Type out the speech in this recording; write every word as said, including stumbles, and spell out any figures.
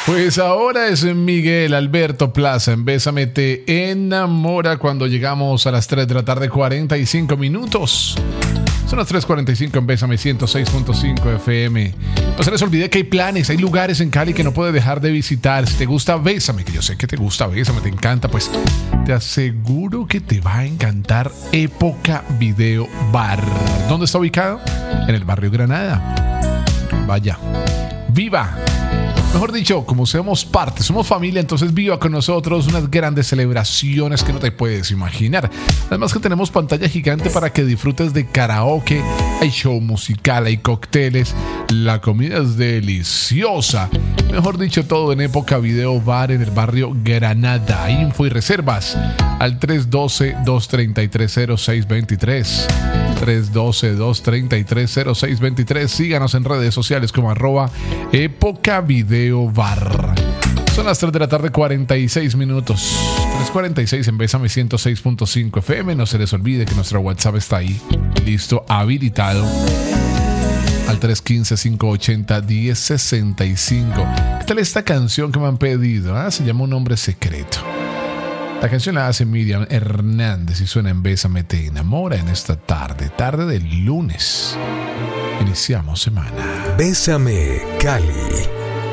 Pues ahora es Miguel Alberto Plaza en Bésame te enamora cuando llegamos a las tres de la tarde, cuarenta y cinco minutos. Son las tres cuarenta y cinco en Bésame ciento seis punto cinco F M. No se les olvide que hay planes, hay lugares en Cali que no puede dejar de visitar. Si te gusta Bésame, que yo sé que te gusta Bésame, te encanta, pues te aseguro que te va a encantar Época Video Bar. ¿Dónde está ubicado? En el barrio Granada. Vaya, viva. Mejor dicho, como somos parte, somos familia, entonces viva con nosotros unas grandes celebraciones que no te puedes imaginar. Además que tenemos pantalla gigante para que disfrutes de karaoke, hay show musical, hay cócteles, la comida es deliciosa. Mejor dicho, todo en Época Video Bar en el barrio Granada. Info y reservas al tres uno dos, dos tres tres, cero seis dos tres. tres uno dos, dos tres tres, cero seis dos tres. Síganos en redes sociales como arroba Época Video Bar. Son las tres de la tarde, cuarenta y seis minutos. tres cuarenta y seis en Bésame ciento seis punto cinco F M. No se les olvide que nuestro WhatsApp está ahí, listo, habilitado, al tres uno cinco, cinco ocho cero, uno cero seis cinco. ¿Qué tal esta canción que me han pedido? ¿Ah? Se llama Un Hombre Secreto. La canción la hace Miriam Hernández y suena en Bésame te enamora en esta tarde, tarde del lunes. Iniciamos semana. Bésame Cali.